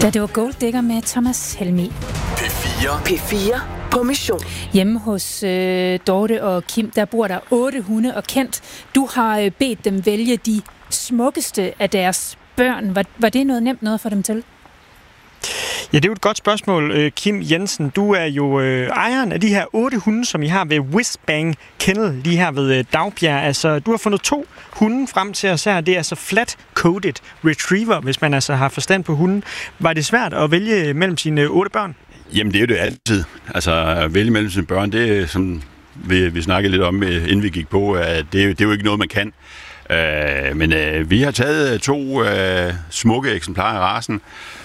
Da det var Gold Digger med Thomas Helmig. P4 på mission. Hjemme hos Dorte og Kim, der bor der 8 hunde, og Kent, du har bedt dem vælge de smukkeste af deres børn. Var det noget nemt noget for dem til? Ja, det er jo et godt spørgsmål, Kim Jensen. Du er jo ejeren af de her 8 hunde, som I har ved Whizbang Kennel, lige her ved Dagbjerg. Altså, du har fundet 2 hunde frem til os her. Det er altså flat-coated retriever, hvis man altså har forstand på hunden. Var det svært at vælge mellem sine 8 børn? Jamen, det er jo det altid. Altså, at vælge mellem sine børn, det er, som vi snakkede lidt om, inden vi gik på, at det er jo ikke noget, man kan. Men vi har taget 2 smukke eksemplarer af racen,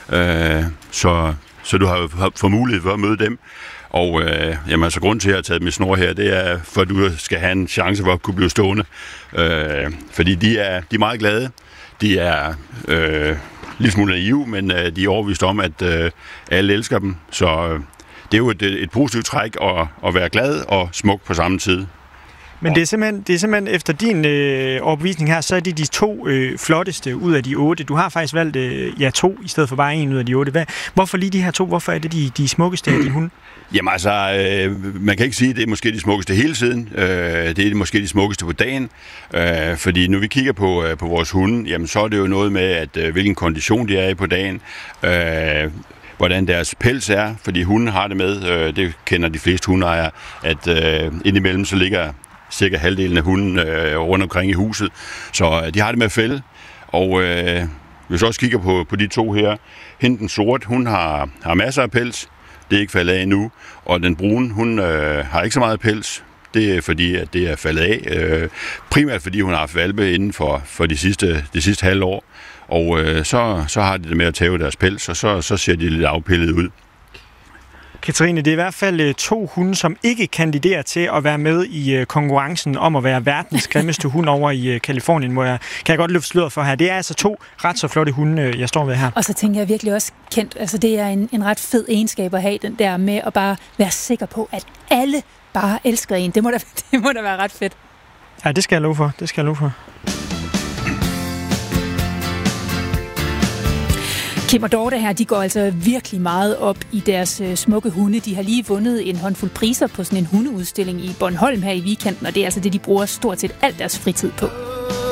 så du har fået mulighed for at møde dem. Og jamen, altså, grunden til at have taget med snor her, det er, for at du skal have en chance for at kunne blive stående. Fordi de er meget glade. De er lidt smule naive, men de er overbevist om, at alle elsker dem. Så det er jo et positivt træk at være glad og smuk på samme tid. Men det er simpelthen efter din overbevisning her, så er det de 2 flotteste ud af de 8. Du har faktisk valgt 2 i stedet for bare 1 ud af de 8. Hvorfor lige de her 2? Hvorfor er det de smukkeste af dine hunde? Jamen altså, man kan ikke sige, at det er måske de smukkeste hele tiden. Det er måske de smukkeste på dagen. Fordi når vi kigger på vores hunde, jamen så er det jo noget med, at hvilken kondition de er i på dagen. Hvordan deres pels er, fordi hunden har det med, det kender de fleste hundeejere, at indimellem så ligger cirka halvdelen af hunden rundt omkring i huset. Så de har det med at fælde. Og hvis vi også kigger på de 2 her, hende den sort, hun har masser af pels. Det er ikke faldet af endnu. Og den brune, hun har ikke så meget pels. Det er fordi, at det er faldet af. Primært fordi hun har haft hvalpe inden for de sidste halve år. Og så har de det med at tæve deres pels, og så ser de lidt afpillet ud. Katrine, det er i hvert fald 2 hunde, som ikke kandiderer til at være med i konkurrencen om at være verdens grimmeste hund over i Kalifornien, kan jeg godt løfte sløret for her. Det er altså 2 ret så flotte hunde, jeg står ved her. Og så tænker jeg virkelig også, Kent, altså det er en ret fed egenskab at have, den der med at bare være sikker på, at alle bare elsker en. Det må da være ret fedt. Ja, det skal jeg love for. Kim og Dorte her, de går altså virkelig meget op i deres smukke hunde. De har lige vundet en håndfuld priser på sådan en hundeudstilling i Bornholm her i weekenden, og det er altså det, de bruger stort set al deres fritid på.